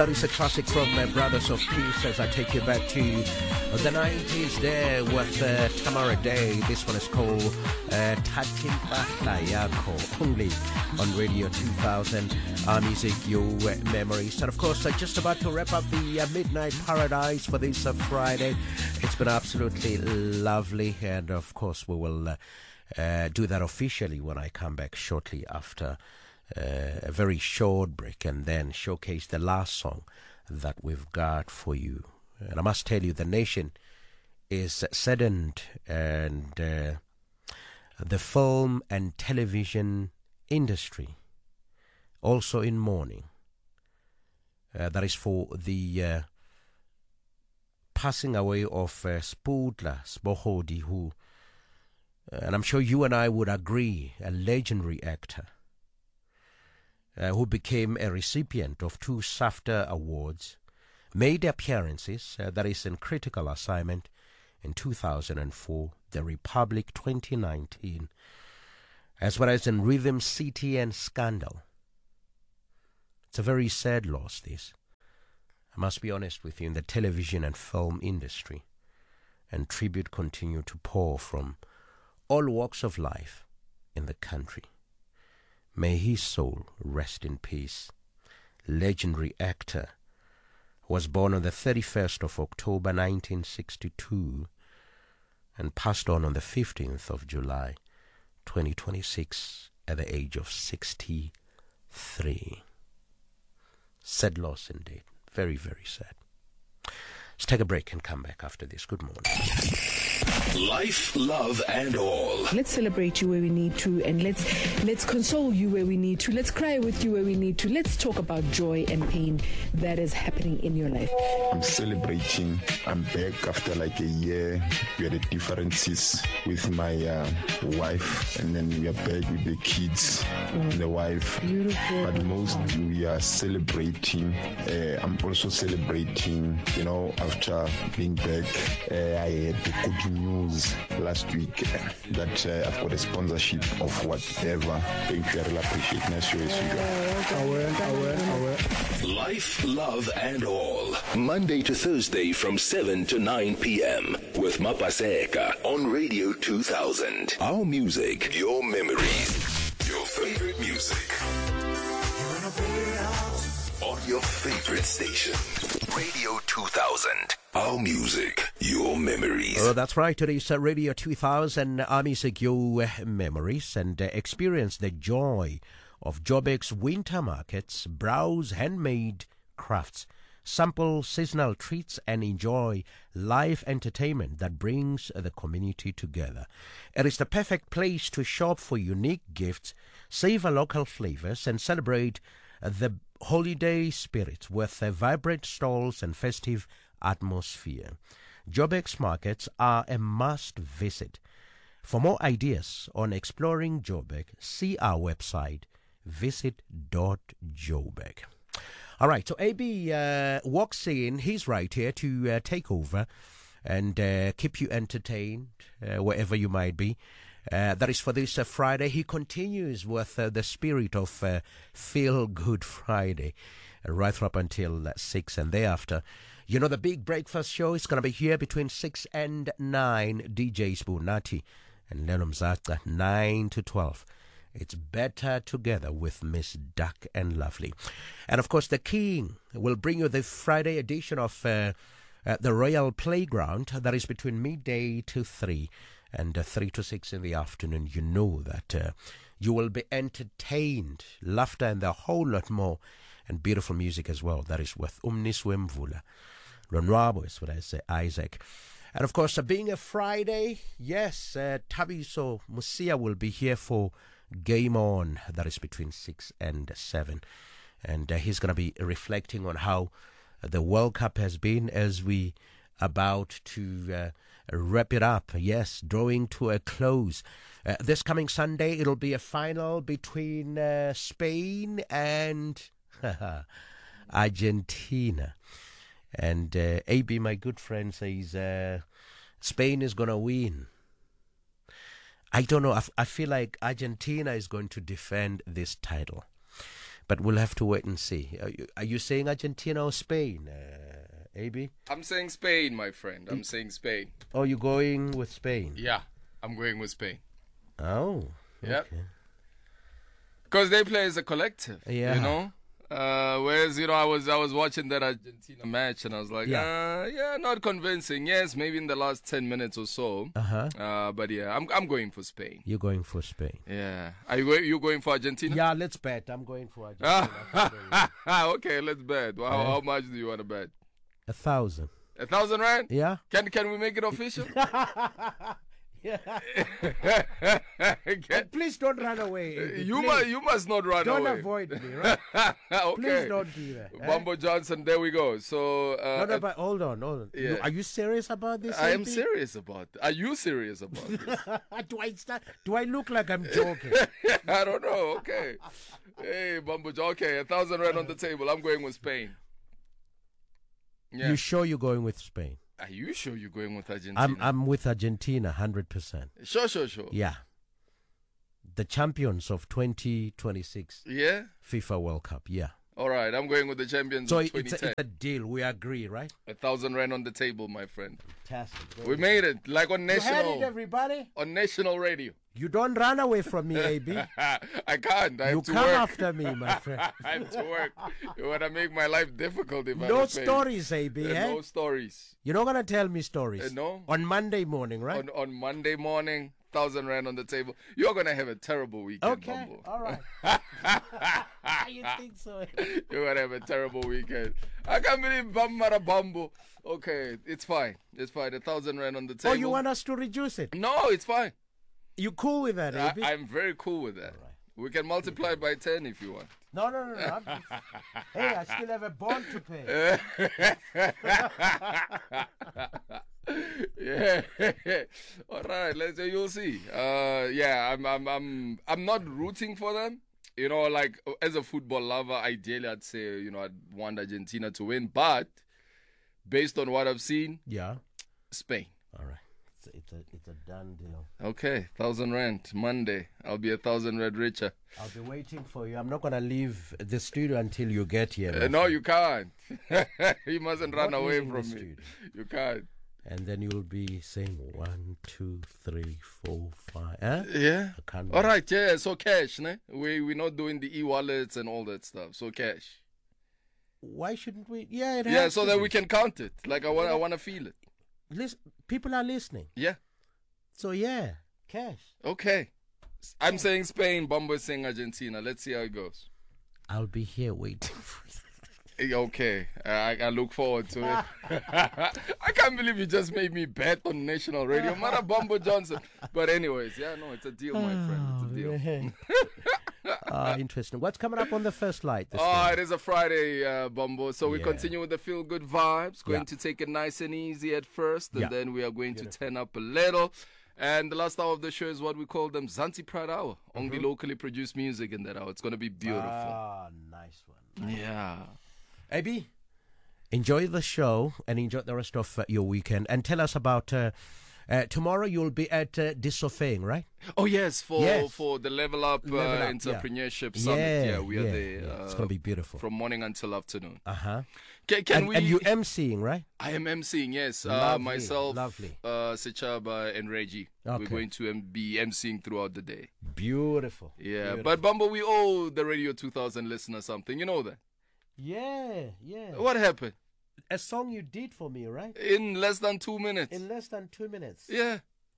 that is a classic from Brothers of Peace as I take you back to the 90s there with Tamara Day. This one is called Tatin Yako, only on Radio 2000. Our music, your memories. And of course, just about to wrap up the Midnight Paradise for this Friday. It's been absolutely lovely. And of course, we will do that officially when I come back shortly after a very short break and then showcase the last song that we've got for you. And I must tell you, the nation is saddened, and the film and television industry also in mourning. That is for the passing away of Spudla Spohodi, who, and I'm sure you and I would agree, a legendary actor, who became a recipient of 2 SAFTA awards, made appearances, that is in Critical Assignment in 2004, The Republic 2019, as well as in Rhythm City and Scandal. It's a very sad loss, this. I must be honest with you, in the television and film industry, and tribute continue to pour from all walks of life in the country. May his soul rest in peace. Legendary actor was born on the 31st of October 1962 and passed on the 15th of July 2026 at the age of 63. Sad loss indeed. Very, very sad. Let's take a break and come back after this. Good morning. Life, love, and all. Let's celebrate you where we need to, and let's console you where we need to. Let's cry with you where we need to. Let's talk about joy and pain that is happening in your life. I'm celebrating. I'm back after like a year. We had differences with my wife, and then we are back with the kids and the wife. Beautiful. But most we are celebrating. I'm also celebrating, after being back, I had the good news last week that I've got a sponsorship of whatever. Thank you, I really appreciate it. Life, love, and all. Monday to Thursday from 7 to 9 p.m. with Mapaseka on Radio 2000. Our music, your memories, your favorite music. On your favorite station, Radio 2000. Our music, your memories. Oh, that's right. Today's Radio 2000, our music, your memories, and experience the joy of Joburg's winter markets. Browse handmade crafts, sample seasonal treats, and enjoy live entertainment that brings the community together. It is the perfect place to shop for unique gifts, savor local flavors, and celebrate the holiday spirit with vibrant stalls and festive atmosphere. Joburg's markets are a must visit. For more ideas on exploring Joburg, see our website, visit.joburg. All right, so AB walks in. He's right here to take over and keep you entertained wherever you might be. That is for this Friday. He continues with the spirit of Feel Good Friday right up until 6, and thereafter, the big breakfast show is going to be here between 6 and 9. DJ Spunati and Leno Mzata, 9 to 12. It's Better Together with Miss Duck and Lovely. And of course, the King will bring you the Friday edition of the Royal Playground. That is between midday to 3 and 3 to 6 in the afternoon. You know that you will be entertained, laughter, and a whole lot more, and beautiful music as well. That is with Umniswe Mvula. Lonwabo is what I say, Isaac. And of course, being a Friday, yes, Tabiso Musia will be here for Game On. That is between 6 and 7. And he's going to be reflecting on how the World Cup has been as we about to wrap it up. Yes, drawing to a close. This coming Sunday, it'll be a final between Spain and Argentina. And AB, my good friend, says Spain is going to win. I don't know. I feel like Argentina is going to defend this title. But we'll have to wait and see. Are you saying Argentina or Spain, AB? I'm saying Spain, my friend. I'm saying Spain. Oh, you're going with Spain? Yeah, I'm going with Spain. Oh. Yep. Okay. Because they play as a collective, Yeah. you know? Whereas, I was watching that Argentina match and I was like, not convincing. Yes, maybe in the last 10 minutes or so. But yeah, I'm going for Spain. You're going for Spain. Yeah. Are you going for Argentina? Yeah, let's bet. I'm going for Argentina. Okay, let's bet. How much do you want to bet? 1,000. 1,000 rand? Yeah. Can we make it official? Yeah. Please don't run away. AB. You must not run Don't away. avoid me, right? Okay. Please don't do that. Bumbo Johnson, there we go. So No, but hold on. Yeah. Are you serious about this? I am AB? serious about it. Are you serious about this? Do I look like I'm joking? I don't know. Okay. Hey, Bumbo. Okay, 1,000 rand on the table. I'm going with Spain. Yeah. You sure you're going with Spain? Are you sure you're going with Argentina? I'm with Argentina 100%. Sure. Yeah. The champions of 2026 Yeah? FIFA World Cup. Yeah. All right, I'm going with the champions So of it's 2010. a deal. We agree, right? 1,000 rand on the table, my friend. Fantastic. We made it. Like on You had it, national everybody. on national radio. You don't run away from me, AB. I can't. I You have to come work. after me, my friend. I have to work. You want to make my life difficult if I No don't pay. stories, AB. Eh? No stories. You're not gonna tell me stories. No. On Monday morning, right? On Monday morning, 1,000 rand on the table. You're going to have a terrible weekend, Okay. Bumbo. All right. You think so? You're going to have a terrible weekend. I can't believe Bambara Bumbo. Okay, it's fine. It's fine. 1,000 rand on the table. Oh, you want us to reduce it? No, it's fine. You cool with that, AB? I'm very cool with that. We can multiply it by 10 if you want. No. Hey, I still have a bond to pay. Yeah. All right. You'll see. Yeah. I'm not rooting for them. Like as a football lover, ideally I'd say I'd want Argentina to win, but based on what I've seen, Yeah. Spain. All right. It's a done deal. Okay, 1,000 rand Monday. I'll be 1,000 rand richer. I'll be waiting for you. I'm not gonna leave the studio until you get here. my No, friend. you can't. You mustn't run Not away leaving from the me. studio. You can't. And then you'll be saying 1, 2, 3, 4, 5. Huh? Yeah. I can't All wait. right, yeah. So cash, ne? We're not doing the e-wallets and all that stuff. So cash. Why shouldn't we? Yeah, it Yeah, has so to that be. we can count it. Like I want to feel it. Listen, people are listening. Yeah. So yeah, cash. Okay. I'm saying Spain. Bumbo is saying Argentina. Let's see how it goes. I'll be here waiting for you. Okay, I look forward to it. I can't believe you just made me bet on national radio. Mara Bumbo Johnson. But anyways, yeah, no, it's a deal, my friend. It's a deal. Man. Interesting. What's coming up on the first light this Oh, week? it is a Friday, Bumbo. So we Yeah. continue with the feel-good vibes. Going Yeah. to take it nice and easy at first, and Yeah. then we are going to turn up a little. And the last hour of the show is what we call them Zanzi Pride Hour. Only locally produced music in that hour. It's going to be beautiful. Ah, nice one. Yeah. AB, enjoy the show and enjoy the rest of your weekend. And tell us about tomorrow. You'll be at Dissofeng, right? Oh, yes, Yes. for the Level Up, Level Up, Entrepreneurship Summit. Yeah, we are there. yeah. It's gonna be beautiful. From morning until afternoon. Uh-huh. Can we... And you emceeing, right? I am emceeing, yes. Lovely, Myself, lovely. Sechaba, and Reggie. We're Okay. going to be emceeing throughout the day. Beautiful. Yeah, Beautiful. but Bumbo, we owe the Radio 2000 listeners something. You know that? Yeah. What happened? A song you did for me, right? In less than 2 minutes. In less than 2 minutes. Yeah.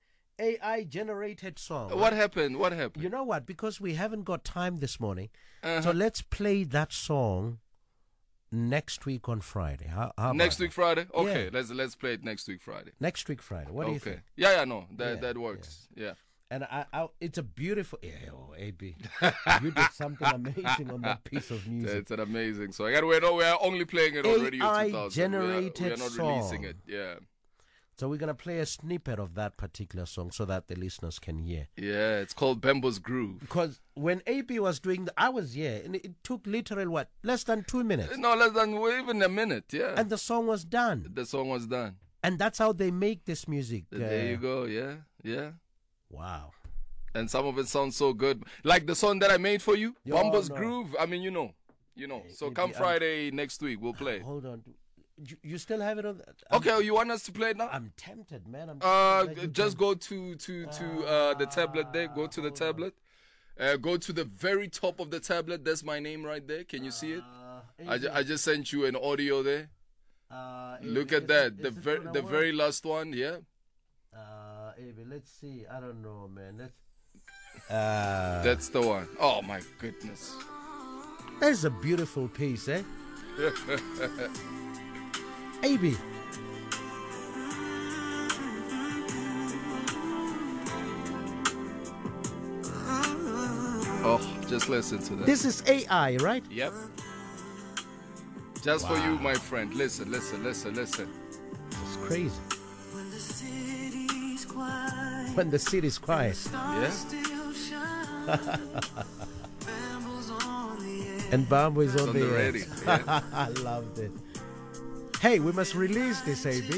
AI generated song. What right? happened? What happened? You know what? Because we haven't got time this morning, Uh-huh. so let's play that song next week on Friday. How about Next that? week Friday? Okay, Yeah. let's play it next week Friday. Next week Friday. What do you Okay. think? Yeah, no. That Yeah, that works. Yeah. And it's a beautiful. Yeah, AB, you did something amazing on that piece of music. It's an amazing song. And we are only playing it on Radio AI 2000. generated we are not song. releasing it. Yeah. So we're gonna play a snippet of that particular song so that the listeners can hear. Yeah, it's called Bembo's Groove. Because when AB was doing, I was here, and it took literally less than 2 minutes, No, less than even a minute. Yeah. and the song was done. The song was done. And that's how they make this music. There you go. Yeah. Yeah. Wow. And some of it sounds so good. Like the song that I made for you, Yo, Bumbo's no. Groove. I mean, you know. You know. So come Friday next week, we'll play. Hold on. You still have it on? Okay, you want us to play it now? I'm tempted, man. Just go to the tablet there. Go to the tablet. Go to the very top of the tablet. That's my name right there. Can you see it? I just sent you an audio there. Look at that. The very last one. Yeah. Let's see. I don't know, man. That's the one. Oh my goodness. That's a beautiful piece, eh? AB. Oh, just listen to that. This is AI, right? Yep. Just for you, my friend. Listen. It's crazy. When the city's quiet. Yeah. And Bamboo is on the ready. Yeah. I loved it. Hey, we must release this, AB.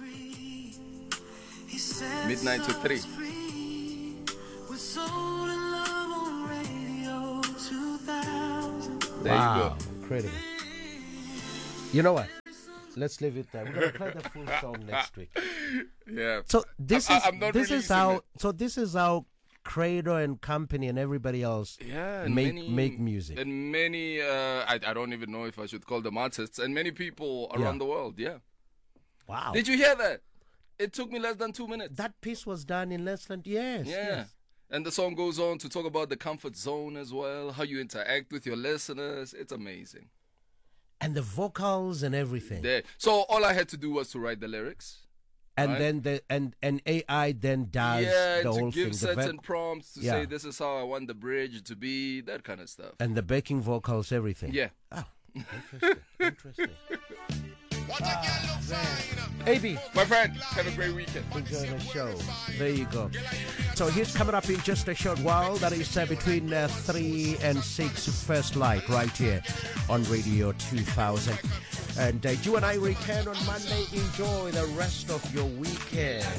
Midnight to 3. There you go. Incredible. You know what? Let's leave it there. We're gonna play the full song next week. Yeah. So this is how. it. So this is how Credo and company and everybody else make music. And many, I don't even know if I should call them artists, and many people around the world, yeah. Wow. Did you hear that? It took me less than 2 minutes. That piece was done in less than, yes. Yeah. Yes. And the song goes on to talk about the comfort zone as well, how you interact with your listeners. It's amazing. And the vocals and everything. There. So all I had to do was to write the lyrics. And right? then and AI then does the whole to give thing. certain prompts to say this is how I want the bridge to be, that kind of stuff. And the backing vocals, everything. Yeah. Oh, interesting. AB, my friend, have a great weekend. Enjoy the show. There you go. So here's coming up in just a short while. That is between 3 and 6, First Light, right here on Radio 2000. And you and I return on Monday. Enjoy the rest of your weekend.